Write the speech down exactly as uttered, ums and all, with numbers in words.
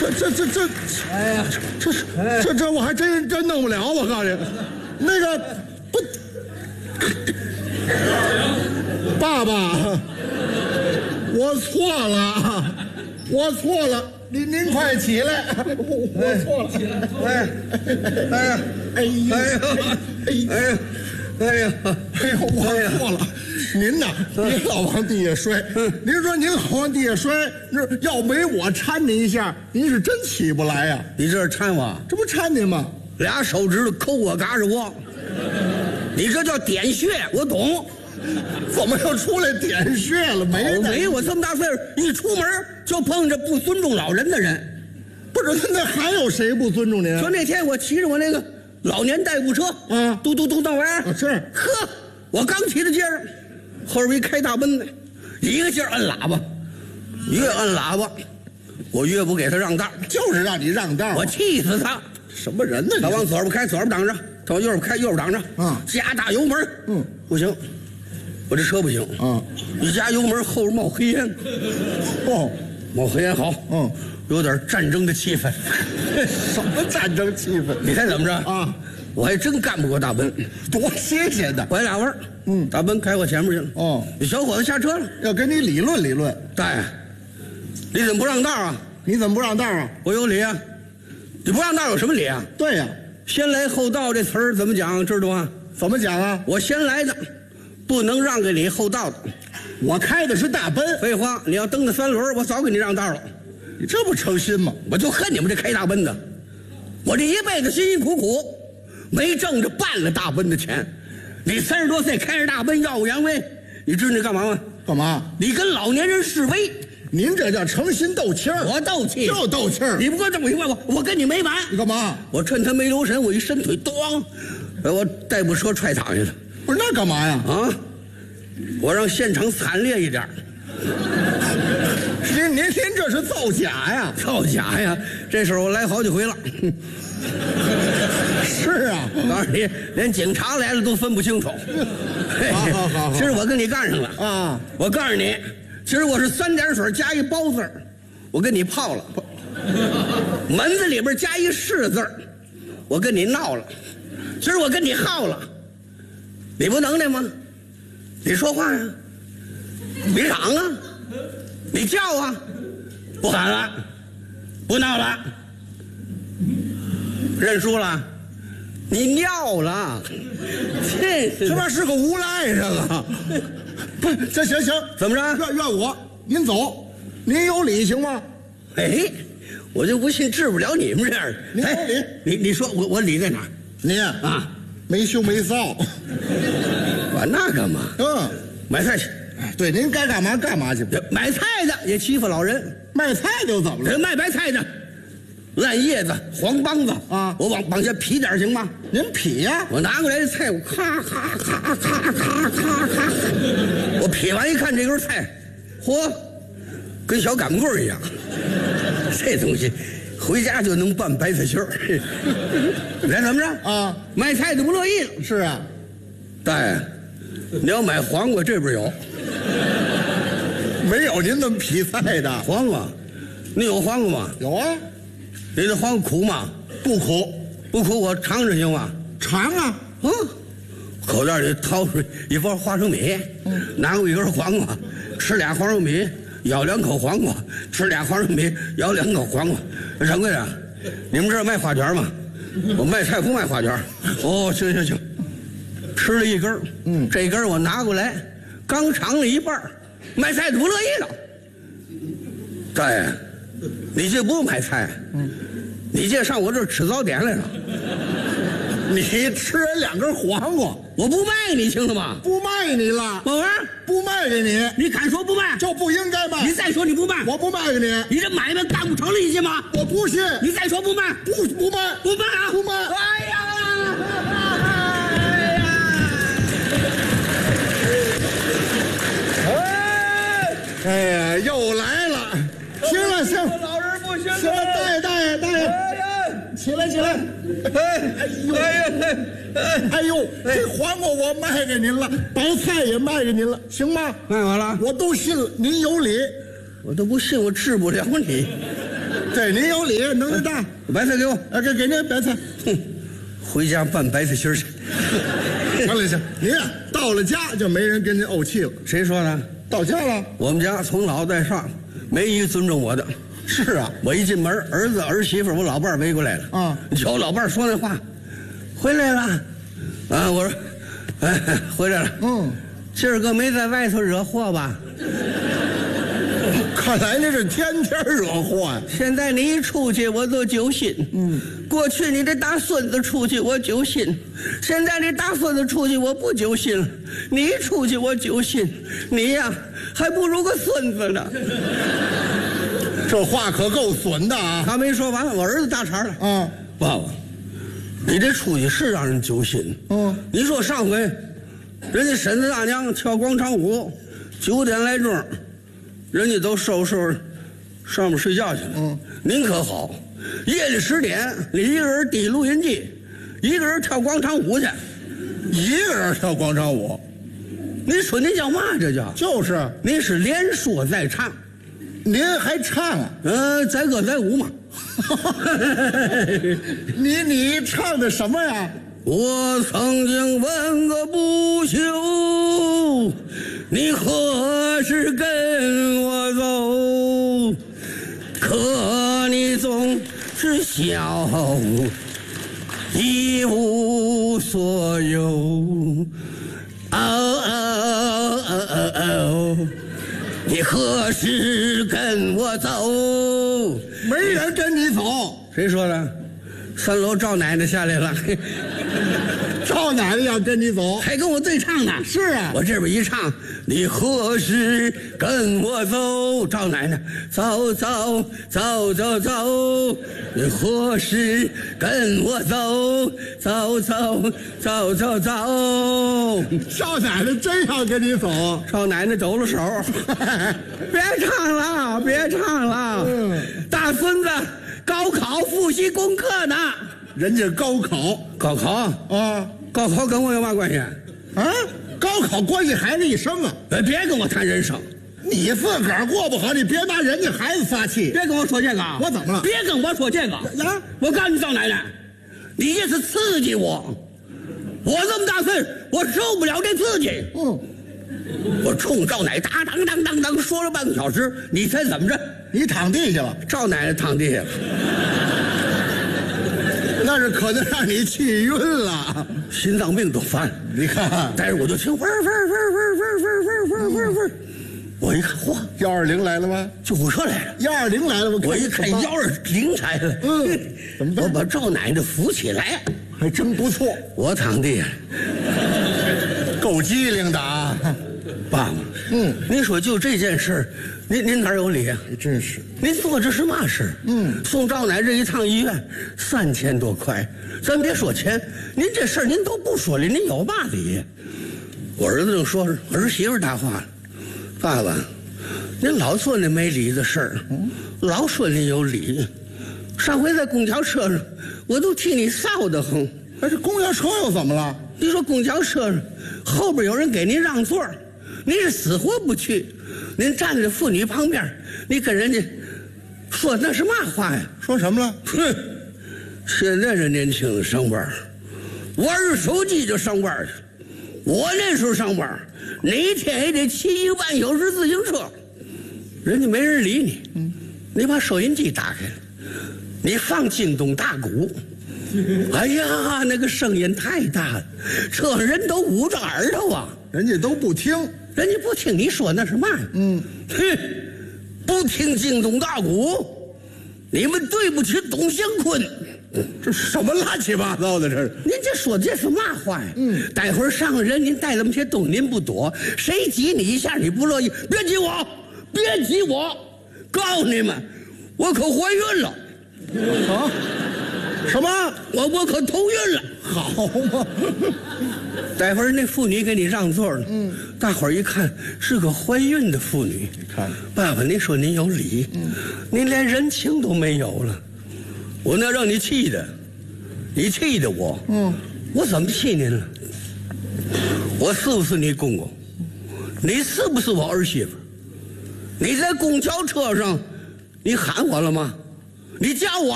这这这这， 哎呀， 这是这这我还真真弄不了，我告诉你，那个不，爸爸，我错了，我错了，您您快起来，我我错了， 哎，哎呀， 哎呦， 哎呀，哎呀，哎呀， 哎呦，我错了。您呐，您老往地下摔。您说您老往地下摔，那要没我搀您一下，您是真起不来呀。 你这是搀我， 这不搀您吗？ 俩手指头抠我嘎吱窝，你这叫点穴，我懂。 怎么又出来点穴了？没我没我这么大岁数，一出门就碰着不尊重老人的人。 不是，那还有谁不尊重您？ 就那天我骑着我那个老年代步车， 嗯， 嘟嘟嘟到玩意儿， 是， 呵，我刚骑到街上，后边一开大奔的，一个劲儿按喇叭，越按喇叭，我越不给他让道， 就是让你让道。 我气死他！ 什么人呢？ 他往左边开，左边挡着；他往右边开，右边挡着。 啊， 加大油门， 嗯， 不行，我这车不行。 啊， 一加油门，后边冒黑烟。 哦， 冒黑烟好， 嗯， 有点战争的气氛。 什么战争气氛？ 你猜怎么着啊？ 我还真干不过大奔， 多新鲜的！ 拐俩弯儿，嗯，大奔开我前面去了。 哦， 这小伙子下车了， 要跟你理论理论。 大爷，你怎么不让道啊？ 你怎么不让道啊？ 我有理啊！你不让道有什么理啊？ 对呀、啊， 先来后到这词儿怎么讲？知道吗？ 怎么讲啊？ 我先来的，不能让给你后到的。 我开的是大奔。 废话，你要蹬的三轮，我早给你让道了。 你这不诚心吗？ 我就恨你们这开大奔的，我这一辈子辛辛苦苦，没挣着半个大奔的钱。你三十多岁开着大奔耀武扬威，你知道你干嘛吗？ 干嘛？ 你跟老年人示威。 您这叫诚心斗气儿。 我斗气， 就斗气儿。 你不给我这么一问我，我跟你没完。 你干嘛？ 我趁他没留神，我一伸腿，咣，把我代步车踹躺下了。 不是那干嘛呀？ 啊，我让现场惨烈一点。 您您您这是造假呀？ 造假呀！这事儿我来好几回了。 是啊， 我告诉你，连警察来了都分不清楚。 好好好好， 今儿我跟你干上了啊！ 我告诉你，今儿我是三点水加一包字儿，我跟你泡了；门子里边加一是字儿，我跟你闹了；今儿我跟你耗了，你不能耐吗？你说话呀，你嚷啊，你叫啊，不喊了，不闹了，认输了。你尿了，这这玩意是个无赖这个。不，这行行， 怎么着？ 怨怨我，您走，您有理行吗？ 哎，我就不信治不了你们这样的。 您有理， 你你说我我理在哪儿？ 您啊，没羞没臊。 管那干嘛？ 嗯， 买菜去。 对，您该干嘛干嘛去。 买菜的也欺负老人， 卖菜的又怎么了？ 人卖白菜的。烂叶子、黄帮子啊， 我往往下劈点行吗？ 您劈呀！ 我拿过来的菜，我咔咔咔咔咔咔咔，我劈完一看这根菜，嚯，跟小擀棍一样。这东西回家就能拌白菜心儿。你看怎么着啊？ 卖菜的不乐意了。 是啊， 大爷，你要买黄瓜，这边有。 没有您那么劈菜的黄瓜，你有黄瓜吗？ 有啊。 你这黄瓜苦吗？ 不苦， 不苦，我尝尝行吗？ 尝啊！ 嗯，口袋里掏出一包花生米，嗯、拿过一根黄瓜，吃俩花生米，咬两口黄瓜，吃俩花生米，咬两口黄瓜。掌柜的，你们这儿卖花卷吗？我卖菜不卖花卷。哦，行行行，吃了一根，嗯，这根我拿过来，刚尝了一半，卖菜的不乐意了。大爷，你这不买菜，嗯，你这上我这儿吃早点来了。 你吃人两根黄瓜， 我不卖你，听了吗？ 不卖你了， 宝儿， 不卖给你， 你敢说不卖？ 就不应该卖。 你再说你不卖， 我不卖给你。 你这买卖干不成了，你信吗？ 我不信。 你再说不卖， 不不卖， 不卖啊， 不卖。 哎呀！ 哎呀，又来了！行了行了， 老人不行了， 行了，大爷大爷大爷，起来起来！ 哎哎呦哎呀哎哎呦，这黄瓜我卖给您了，白菜也卖给您了，行吗？ 卖完了， 我都信了，您有理。 我都不信，我治不了你。 对您有理，能耐大。 白菜给我， 啊，给给您白菜。 哼，回家拌白菜心去。 行了行，您啊到了家就没人跟您怄气了。 谁说的？ 到家了。 我们家从老到上，没一个尊重我的。 是啊， 我一进门，儿子儿媳妇我老伴儿围过来了。 啊， 就我老伴儿说那话，回来了。啊，我说，哎，回来了。 嗯， 今儿个没在外头惹祸吧？ 看来那是天天惹祸呀。 现在你一出去，我都揪心。嗯，过去你这大孙子出去我揪心，现在你大孙子出去我不揪心了。你一出去我揪心，你呀还不如个孙子呢。 这话可够损的啊！ 他没说完，我儿子大茬了。 啊， 爸爸，你这出去是让人揪心。 嗯， 你说上回，人家婶子大娘跳广场舞，九点来钟，人家都收拾收拾，上面睡觉去了。 嗯， 您可好，夜里十点，你一个人抵录音机，一个人跳广场舞去， 一个人跳广场舞， 你说您叫嘛？这叫就是您是连说带唱， 您还唱啊？ 呃，载歌载舞嘛。 你你唱的什么呀？ 我曾经问个不休，你何时跟我走？可你总是笑一无所有。哦哦哦哦哦，你何时跟我走？ 没人跟你走。 谁说的？三楼赵奶奶下来了。 赵奶奶要跟你走， 还跟我对唱呢。 是啊， 我这边一唱，你何时跟我走？赵奶奶，走走走走走，你何时跟我走？走走走走走。 赵奶奶真要跟你走。 赵奶奶抖了手，别唱了，别唱了。 嗯， 大孙子高考复习功课呢。 人家高考， 高考啊， 高考跟我有嘛关系？ 啊，高考关系孩子一生啊。 呃，别跟我谈人生， 你自个儿过不好，你别拿人家孩子撒气。 别跟我说这个。 我怎么了？ 别跟我说这个。 啊， 我告诉你，赵奶奶，你这是刺激我。我这么大岁数，我受不了这刺激。 嗯， 我冲赵奶当当当当当说了半个小时，你猜怎么着？ 你躺地下了， 赵奶奶躺地下了。 那是可能让你气晕了， 心脏病都犯了。 你看， 但是我就听嗡嗡嗡嗡嗡嗡嗡嗡嗡，我一看，嚯， 幺二零来了吗？ 救护车来了。 幺二零来了，我我一看幺二零来了， 嗯，怎么办？ 我把赵奶奶扶起来， 还真不错， 我躺地下， 够机灵的啊！ 爸爸， 嗯， 您说就这件事，您您哪有理啊？ 还真是， 您做这是嘛事？ 嗯， 送赵奶这一趟医院三千多块，咱别说钱，您这事儿您都不说理，您有嘛理？我儿子正说着，儿媳妇搭话了，爸爸，您老做那没理的事儿，老说您有理。上回在公交车上，我都替你臊得慌。 哎，这公交车又怎么了？ 你说公交车上后边有人给您让座，您是死活不去，您站在妇女旁边，你跟人家说那是嘛话呀？ 说什么了？ 哼，现在这年轻人上班，玩着手机就上班去。我那时候上班，哪天也得骑一个半小时自行车，人家没人理你。嗯，你把收音机打开了，你放京东大鼓。哎呀，那个声音太大了，车上人都捂着耳朵啊， 人家都不听， 人家不听你说那是嘛呀？ 嗯， 哼，不听京东大鼓，你们对不起董祥坤。 这什么乱七八糟的？这是您这说这是嘛话呀？嗯，待会儿上人您带那么些东西您不躲，谁挤你一下你不乐意？别挤我，别挤我！告诉你们，我可怀孕了。 啊？什么？ 我我可头孕了。 好嘛！ 待会儿那妇女给你让座了，嗯，大伙儿一看是个怀孕的妇女， 你看， 爸爸，您说您有理，嗯，您连人情都没有了，我那让你气的，你气的我，嗯，我怎么气您了？我是不是你公公？你是不是我儿媳妇？你在公交车上，你喊我了吗？ 你叫我